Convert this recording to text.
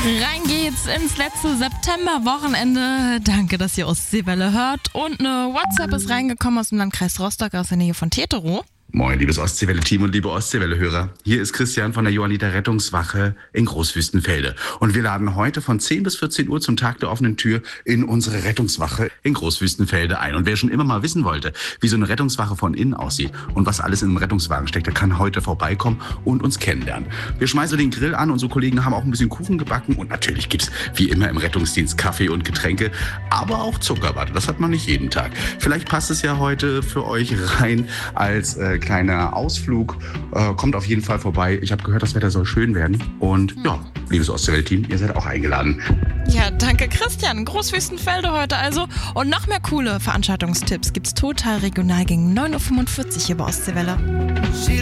Rein geht's ins letzte September-Wochenende. Danke, dass ihr Ostseewelle hört. Und eine WhatsApp ist reingekommen aus dem Landkreis Rostock aus der Nähe von Teterow. Moin, liebes Ostseewelle-Team und liebe Ostseewelle-Hörer. Hier ist Christian von der Johanniter Rettungswache in Großwüstenfelde. Und wir laden heute von 10 bis 14 Uhr zum Tag der offenen Tür in unsere Rettungswache in Großwüstenfelde ein. Und wer schon immer mal wissen wollte, wie so eine Rettungswache von innen aussieht und was alles in einem Rettungswagen steckt, der kann heute vorbeikommen und uns kennenlernen. Wir schmeißen den Grill an, unsere Kollegen haben auch ein bisschen Kuchen gebacken und natürlich gibt's wie immer im Rettungsdienst Kaffee und Getränke, aber auch Zuckerwatte. Das hat man nicht jeden Tag. Vielleicht passt es ja heute für euch rein als kleiner Ausflug. Kommt auf jeden Fall vorbei. Ich habe gehört, das Wetter soll schön werden. Und ja, liebes Ostseewelle-Team, ihr seid auch eingeladen. Ja, danke Christian. Großwüstenfelde heute also. Und noch mehr coole Veranstaltungstipps gibt's total regional gegen 9.45 Uhr hier bei Ostseewelle.